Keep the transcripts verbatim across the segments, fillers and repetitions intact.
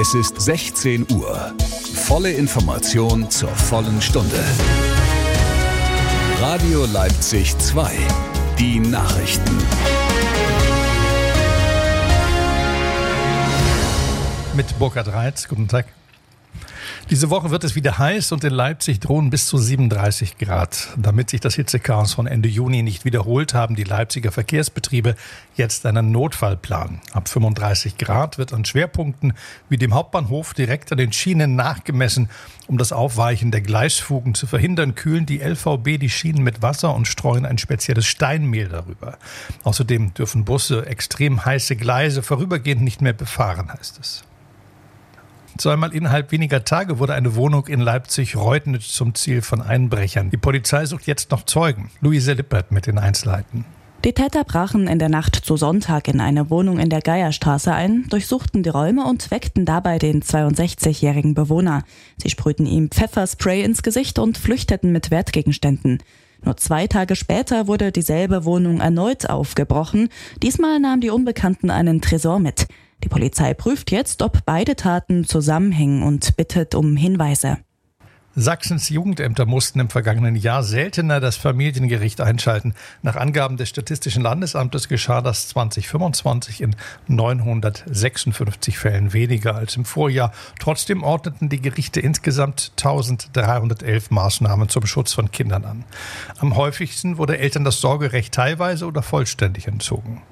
Es ist sechzehn Uhr. Volle Information zur vollen Stunde. Radio Leipzig zwei. Die Nachrichten. Mit Burkhard Reitz. Guten Tag. Diese Woche wird es wieder heiß und in Leipzig drohen bis zu siebenunddreißig Grad. Damit sich das Hitzechaos von Ende Juni nicht wiederholt, haben die Leipziger Verkehrsbetriebe jetzt einen Notfallplan. Ab fünfunddreißig Grad wird an Schwerpunkten wie dem Hauptbahnhof direkt an den Schienen nachgemessen. Um das Aufweichen der Gleisfugen zu verhindern, kühlen die L V B die Schienen mit Wasser und streuen ein spezielles Steinmehl darüber. Außerdem dürfen Busse extrem heiße Gleise vorübergehend nicht mehr befahren, heißt es. Zweimal innerhalb weniger Tage wurde eine Wohnung in Leipzig-Reutnitz zum Ziel von Einbrechern. Die Polizei sucht jetzt noch Zeugen. Luise Lippert mit den Einzelheiten. Die Täter brachen in der Nacht zu Sonntag in eine Wohnung in der Geierstraße ein, durchsuchten die Räume und weckten dabei den zweiundsechzigjährigen Bewohner. Sie sprühten ihm Pfefferspray ins Gesicht und flüchteten mit Wertgegenständen. Nur zwei Tage später wurde dieselbe Wohnung erneut aufgebrochen. Diesmal nahmen die Unbekannten einen Tresor mit. Die Polizei prüft jetzt, ob beide Taten zusammenhängen und bittet um Hinweise. Sachsens Jugendämter mussten im vergangenen Jahr seltener das Familiengericht einschalten. Nach Angaben des Statistischen Landesamtes geschah das zwanzig fünfundzwanzig in neunhundertsechsundfünfzig Fällen weniger als im Vorjahr. Trotzdem ordneten die Gerichte insgesamt eintausenddreihundertelf Maßnahmen zum Schutz von Kindern an. Am häufigsten wurde Eltern das Sorgerecht teilweise oder vollständig entzogen.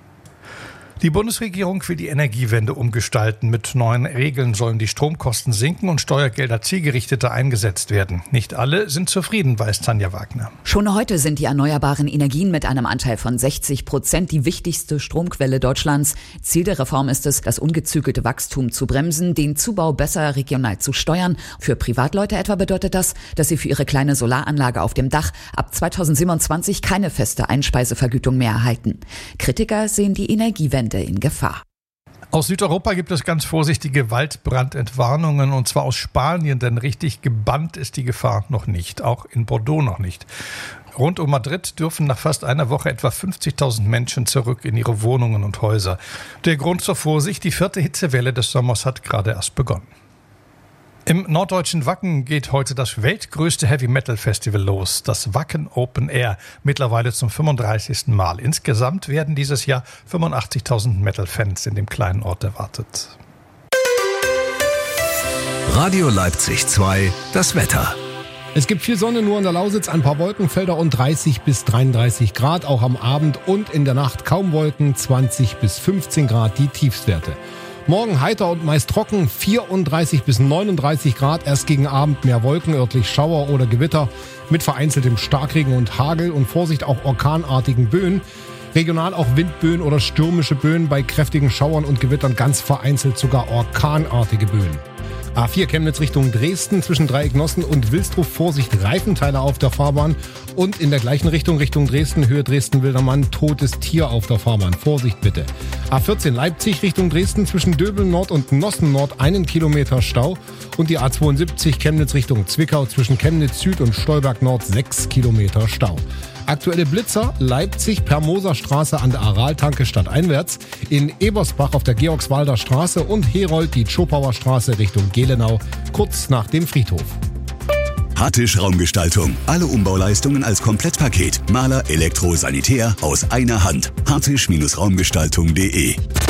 Die Bundesregierung will die Energiewende umgestalten. Mit neuen Regeln sollen die Stromkosten sinken und Steuergelder zielgerichteter eingesetzt werden. Nicht alle sind zufrieden, weiß Tanja Wagner. Schon heute sind die erneuerbaren Energien mit einem Anteil von sechzig Prozent die wichtigste Stromquelle Deutschlands. Ziel der Reform ist es, das ungezügelte Wachstum zu bremsen, den Zubau besser regional zu steuern. Für Privatleute etwa bedeutet das, dass sie für ihre kleine Solaranlage auf dem Dach ab zweitausendsiebenundzwanzig keine feste Einspeisevergütung mehr erhalten. Kritiker sehen die Energiewende in Gefahr. Aus Südeuropa gibt es ganz vorsichtige Waldbrandentwarnungen, und zwar aus Spanien, denn richtig gebannt ist die Gefahr noch nicht, auch in Bordeaux noch nicht. Rund um Madrid dürfen nach fast einer Woche etwa fünfzigtausend Menschen zurück in ihre Wohnungen und Häuser. Der Grund zur Vorsicht: die vierte Hitzewelle des Sommers hat gerade erst begonnen. Im norddeutschen Wacken geht heute das weltgrößte Heavy-Metal-Festival los, das Wacken Open Air, mittlerweile zum fünfunddreißigsten Mal. Insgesamt werden dieses Jahr fünfundachtzigtausend Metal-Fans in dem kleinen Ort erwartet. Radio Leipzig zwei, das Wetter. Es gibt viel Sonne, nur in der Lausitz ein paar Wolkenfelder und dreißig bis dreiunddreißig Grad, auch am Abend und in der Nacht kaum Wolken, zwanzig bis fünfzehn Grad die Tiefstwerte. Morgen heiter und meist trocken, vierunddreißig bis neununddreißig Grad, erst gegen Abend mehr Wolken, örtlich Schauer oder Gewitter mit vereinzeltem Starkregen und Hagel und Vorsicht auch orkanartigen Böen. Regional auch Windböen oder stürmische Böen, bei kräftigen Schauern und Gewittern ganz vereinzelt sogar orkanartige Böen. A vier Chemnitz Richtung Dresden, zwischen Dreiecknossen und Wilsdruf Vorsicht, Reifenteile auf der Fahrbahn, und in der gleichen Richtung Richtung Dresden, Höhe Dresden-Wildermann, totes Tier auf der Fahrbahn, Vorsicht bitte. A vierzehn Leipzig Richtung Dresden, zwischen Döbeln Nord und Nossen Nord einen Kilometer Stau, und die A zweiundsiebzig Chemnitz Richtung Zwickau, zwischen Chemnitz Süd und Stolberg Nord sechs Kilometer Stau. Aktuelle Blitzer: Leipzig, Permoserstraße an der Araltanke stadteinwärts, in Ebersbach auf der Georgswalder Straße und Herold die Tschopauer Straße Richtung Gelenau, kurz nach dem Friedhof. Hattisch Raumgestaltung. Alle Umbauleistungen als Komplettpaket. Maler, Elektro, Sanitär aus einer Hand. hattisch Raumgestaltung punkt de